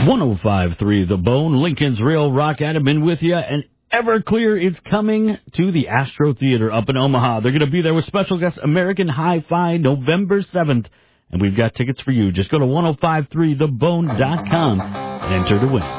105.3 The Bone, Lincoln's Real Rock. Adam been with you, and Everclear is coming to the Astro Theater up in Omaha. They're going to be there with special guest American Hi-Fi November 7th, and we've got tickets for you. Just go to 1053thebone.com and enter to win.